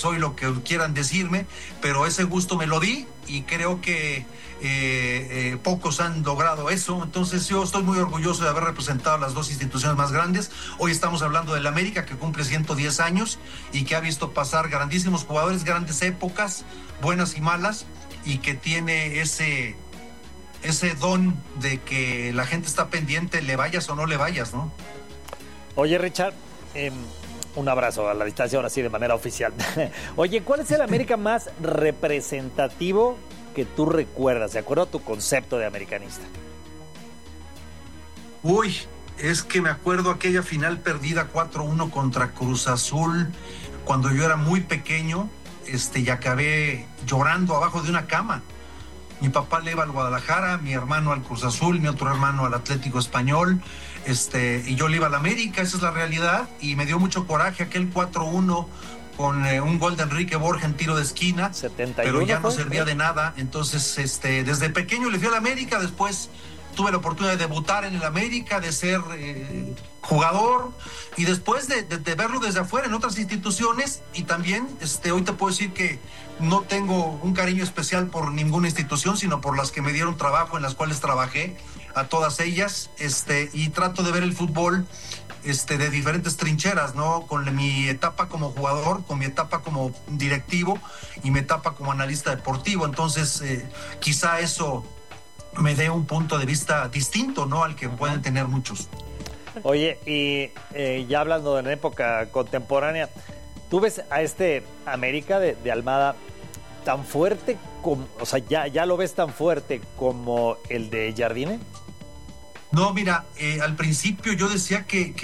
soy, lo que quieran decirme, pero ese gusto me lo di y creo que pocos han logrado eso. Entonces yo estoy muy orgulloso de haber representado a las dos instituciones más grandes. Hoy estamos hablando del América, que cumple 110 años y que ha visto pasar grandísimos jugadores, grandes épocas, buenas y malas, y que tiene ese don de que la gente está pendiente, le vayas o no le vayas, ¿no? Oye, Richard, un abrazo a la distancia, ahora sí, de manera oficial. Oye, ¿cuál es el América más representativo que tú recuerdas, de acuerdo a tu concepto de americanista? Uy, es que me acuerdo aquella final perdida 4-1 contra Cruz Azul, cuando yo era muy pequeño, y acabé llorando abajo de una cama. Mi papá le iba al Guadalajara, mi hermano al Cruz Azul, mi otro hermano al Atlético Español, y yo le iba al América, esa es la realidad, y me dio mucho coraje aquel 4-1 con un gol de Enrique Borja en tiro de esquina, 71, pero ya no servía de nada. Entonces, desde pequeño le fui al América, después tuve la oportunidad de debutar en el América, de ser jugador, y después de verlo desde afuera en otras instituciones, y también hoy te puedo decir que no tengo un cariño especial por ninguna institución, sino por las que me dieron trabajo, en las cuales trabajé, a todas ellas, y trato de ver el fútbol de diferentes trincheras, ¿no? Con mi etapa como jugador, con mi etapa como directivo y mi etapa como analista deportivo. Entonces, quizá eso me dé un punto de vista distinto, ¿no? Al que pueden tener muchos. Oye, y ya hablando de una época contemporánea, ¿tú ves a América de Almada tan fuerte como, o sea, ya lo ves tan fuerte como el de Jardine? No, mira, al principio yo decía que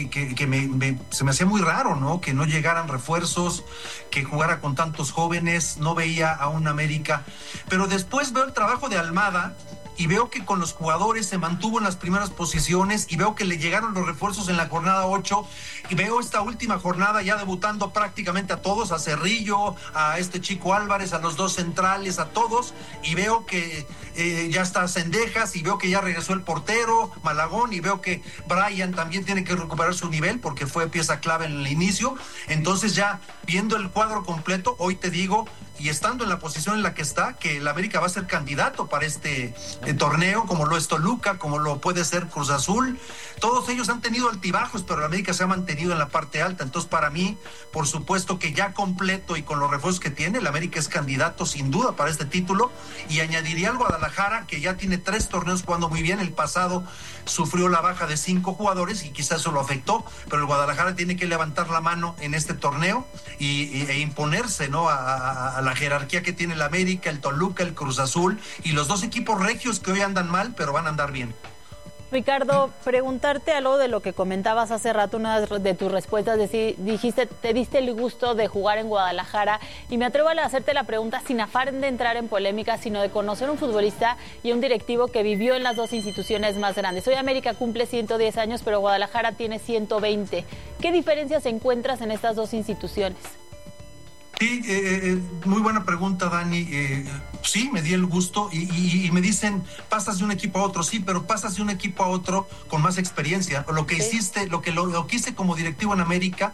se me hacía muy raro, ¿no? Que no llegaran refuerzos, que jugara con tantos jóvenes, no veía a un América. Pero después veo el trabajo de Almada y veo que con los jugadores se mantuvo en las primeras posiciones, y veo que le llegaron los refuerzos en la jornada 8, y veo esta última jornada ya debutando prácticamente a todos, a Cerrillo, a Chico Álvarez, a los dos centrales, a todos, y veo que ya está Cendejas, y veo que ya regresó el portero, Malagón, y veo que Brian también tiene que recuperar su nivel porque fue pieza clave en el inicio. Entonces, ya viendo el cuadro completo, hoy te digo, y estando en la posición en la que está, que el América va a ser candidato para este torneo, como lo es Toluca, como lo puede ser Cruz Azul. Todos ellos han tenido altibajos, pero el América se ha mantenido en la parte alta. Entonces, para mí, por supuesto que ya completo y con los refuerzos que tiene, el América es candidato sin duda para este título. Y añadiría al Guadalajara, que ya tiene 3 torneos jugando muy bien. El pasado sufrió la baja de 5 jugadores y quizás eso lo afectó, pero el Guadalajara tiene que levantar la mano en este torneo e imponerse, ¿no? a la jerarquía que tiene el América, el Toluca, el Cruz Azul y los 2 equipos regios que hoy andan mal, pero van a andar bien. Ricardo, preguntarte algo de lo que comentabas hace rato, una de tus respuestas, dijiste, te diste el gusto de jugar en Guadalajara, y me atrevo a hacerte la pregunta sin afán de entrar en polémica, sino de conocer un futbolista y un directivo que vivió en las 2 instituciones más grandes. Hoy América cumple 110 años, pero Guadalajara tiene 120. ¿Qué diferencias encuentras en estas 2 instituciones? Sí, muy buena pregunta, Dani. Sí, me di el gusto y me dicen, pasas de un equipo a otro. Sí, pero pasas de un equipo a otro con más experiencia. Lo que hiciste, lo que hice como directivo en América,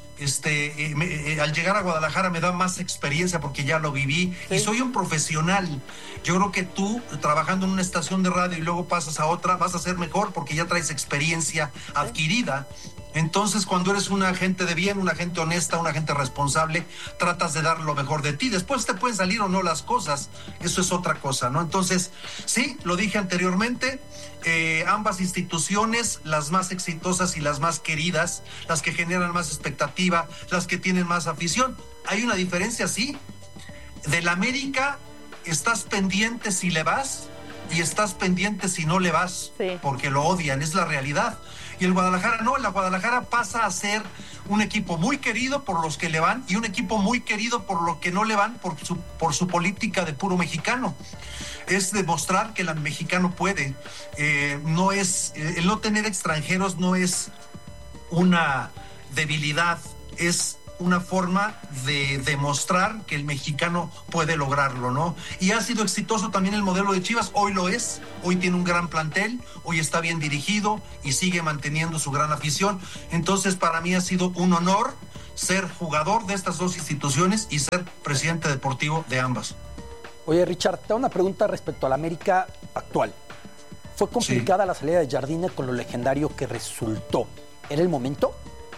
al llegar a Guadalajara me da más experiencia porque ya lo viví, y soy un profesional. Yo creo que tú, trabajando en una estación de radio y luego pasas a otra, vas a ser mejor porque ya traes experiencia adquirida. Entonces, cuando eres una gente de bien, una gente honesta, una gente responsable, tratas de dar lo mejor de ti. Después te pueden salir o no las cosas, eso es otra cosa, ¿no? Entonces, sí, lo dije anteriormente, ambas instituciones, las más exitosas y las más queridas, las que generan más expectativa, las que tienen más afición. Hay una diferencia, sí. Del América estás pendiente si le vas y estás pendiente si no le vas, porque lo odian, es la realidad. Y el Guadalajara no, el Guadalajara pasa a ser un equipo muy querido por los que le van y un equipo muy querido por los que no le van por su política de puro mexicano. Es demostrar que el mexicano puede. No es, el no tener extranjeros no es una debilidad, es una forma de demostrar que el mexicano puede lograrlo, ¿no? Y ha sido exitoso también el modelo de Chivas, hoy lo es, hoy tiene un gran plantel, hoy está bien dirigido y sigue manteniendo su gran afición. Entonces, para mí ha sido un honor ser jugador de estas dos instituciones y ser presidente deportivo de ambas. Oye, Richard, te hago una pregunta respecto a la América actual. Fue complicada la salida de Jardine con lo legendario que resultó. ¿Era el momento?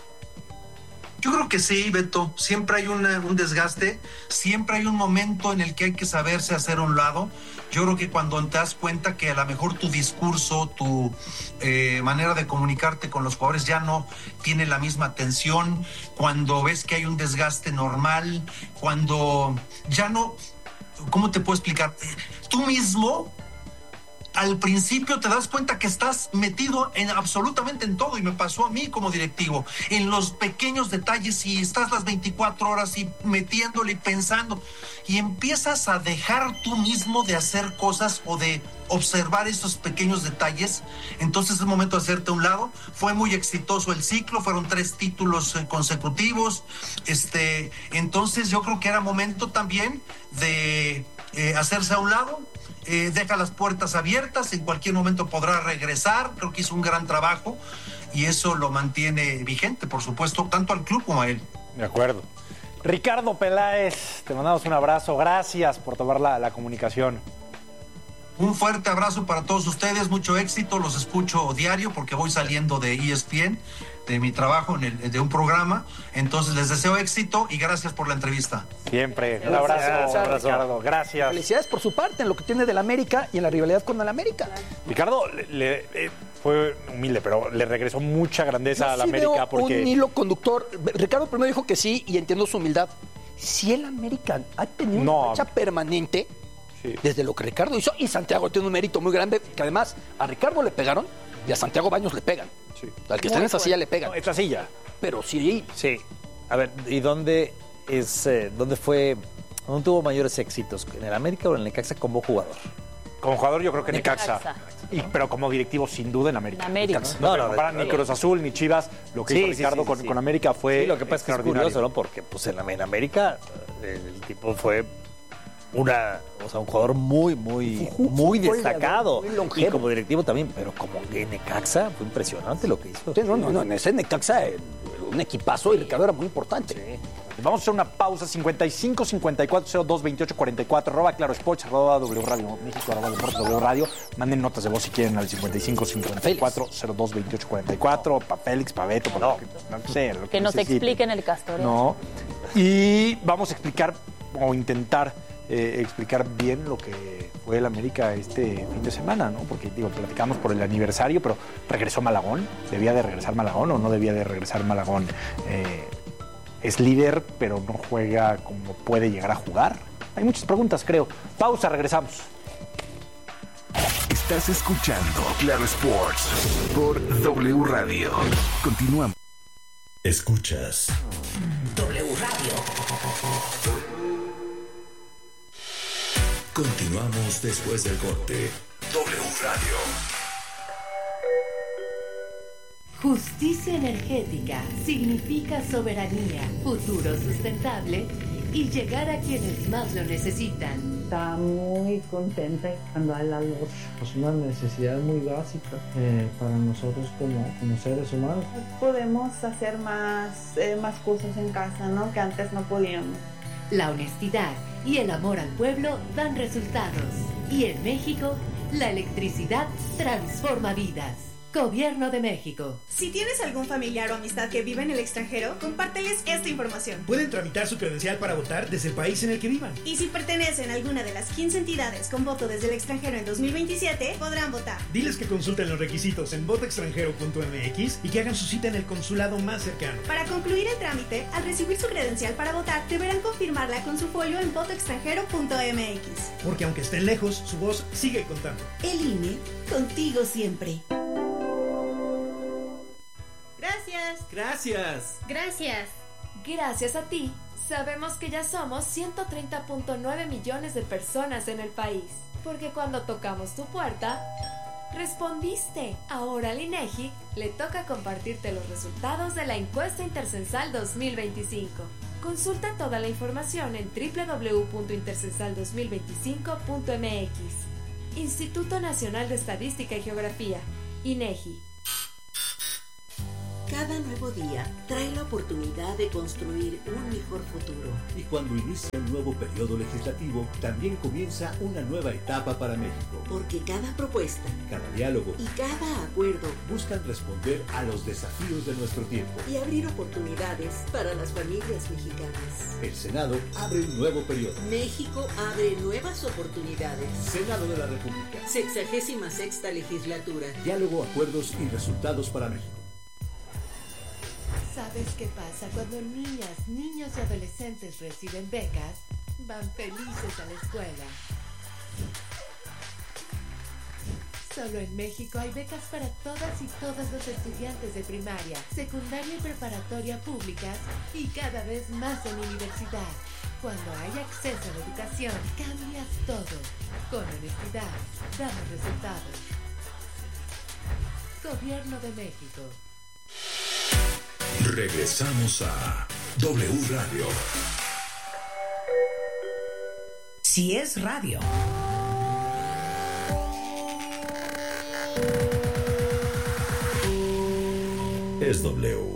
Yo creo que sí, Beto. Siempre hay un desgaste, siempre hay un momento en el que hay que saberse hacer a un lado. Yo creo que cuando te das cuenta que a lo mejor tu discurso, tu manera de comunicarte con los jugadores ya no tiene la misma atención, cuando ves que hay un desgaste normal, cuando ya no... ¿Cómo te puedo explicar? Tú mismo... Al principio te das cuenta que estás metido en absolutamente en todo, y me pasó a mí como directivo, en los pequeños detalles, y estás las 24 horas y metiéndole y pensando, y empiezas a dejar tú mismo de hacer cosas o de observar esos pequeños detalles. Entonces es el momento de hacerte a un lado. Fue muy exitoso el ciclo, fueron 3 títulos consecutivos. Entonces yo creo que era momento también de hacerse a un lado. Deja las puertas abiertas, en cualquier momento podrá regresar. Creo que hizo un gran trabajo y eso lo mantiene vigente, por supuesto, tanto al club como a él. De acuerdo. Ricardo Peláez, te mandamos un abrazo. Gracias por tomar la comunicación. Un fuerte abrazo para todos ustedes, mucho éxito. Los escucho diario porque voy saliendo de ESPN, de mi trabajo de un programa. Entonces les deseo éxito y gracias por la entrevista. Siempre. Un abrazo, Ricardo. Gracias. Felicidades por su parte en lo que tiene del América y en la rivalidad con el América. Ricardo fue humilde, pero le regresó mucha grandeza a la América. Veo porque un hilo conductor. Ricardo primero dijo que sí y entiendo su humildad. Si el América ha tenido una racha permanente, sí, desde lo que Ricardo hizo, y Santiago tiene un mérito muy grande, que además a Ricardo le pegaron y a Santiago Baños le pegan. Sí. Al que está en esa silla le pegan. No, esta silla. Pero sí. Sí. A ver, ¿y dónde tuvo mayores éxitos? ¿En el América o en el Necaxa como jugador? Como jugador yo creo que Necaxa. Pero como directivo sin duda en América. No, ni Cruz Azul ni Chivas. Lo que hizo Ricardo con América fue sí, lo que pasa es que es curioso, ¿no? Porque pues en América el tipo fue un jugador muy destacado, muy y como directivo también, pero como en Necaxa fue impresionante lo que hizo. Sí, no, en ese Necaxa un equipazo y Ricardo era muy importante. Sí. Vamos a hacer una pausa. 55 54 02 28 44 @Claro Sports @W Radio México @Deportes W Radio. Manden notas de voz si quieren al 55 54 02 28 44 para Félix, para Beto, para no sé, lo que nos expliquen el Castoreo. No. Y vamos a explicar o intentar explicar bien lo que fue el América este fin de semana, ¿no? Porque platicamos por el aniversario, pero regresó Malagón. ¿Debía de regresar Malagón o no debía de regresar Malagón? Es líder, pero no juega como puede llegar a jugar. Hay muchas preguntas, creo. Pausa, regresamos. Estás escuchando Claro Sports por W Radio. Continuamos. Escuchas W Radio. Continuamos después del corte. W Radio. Justicia energética significa soberanía, futuro sustentable y llegar a quienes más lo necesitan. Está muy contenta cuando hay la luz. Es una necesidad muy básica para nosotros como seres humanos. Podemos hacer más cosas en casa, ¿no? Que antes no podíamos. La honestidad y el amor al pueblo dan resultados. Y en México, la electricidad transforma vidas. Gobierno de México. Si tienes algún familiar o amistad que vive en el extranjero, compárteles esta información. Pueden tramitar su credencial para votar desde el país en el que vivan. Y si pertenecen a alguna de las 15 entidades con voto desde el extranjero en 2027, podrán votar. Diles que consulten los requisitos en votoextranjero.mx y que hagan su cita en el consulado más cercano. Para concluir el trámite, al recibir su credencial para votar, deberán confirmarla con su folio en votoextranjero.mx. Porque aunque estén lejos, su voz sigue contando. El INE, contigo siempre. Gracias a ti, sabemos que ya somos 130.9 millones de personas en el país. Porque cuando tocamos tu puerta, respondiste. Ahora al INEGI le toca compartirte los resultados de la encuesta intercensal 2025. Consulta toda la información en www.intercensal2025.mx. Instituto Nacional de Estadística y Geografía, INEGI. Cada nuevo día trae la oportunidad de construir un mejor futuro. Y cuando inicia un nuevo periodo legislativo, también comienza una nueva etapa para México. Porque cada propuesta, cada diálogo y cada acuerdo buscan responder a los desafíos de nuestro tiempo y abrir oportunidades para las familias mexicanas. El Senado abre un nuevo periodo. México abre nuevas oportunidades. Senado de la República. 66ª legislatura. Diálogo, acuerdos y resultados para México. ¿Sabes qué pasa cuando niñas, niños y adolescentes reciben becas? Van felices a la escuela. Solo en México hay becas para todas y todos los estudiantes de primaria, secundaria y preparatoria públicas y cada vez más en universidad. Cuando hay acceso a la educación, cambias todo. Con honestidad, damos resultados. Gobierno de México. Regresamos a W Radio. Si es radio. Es W.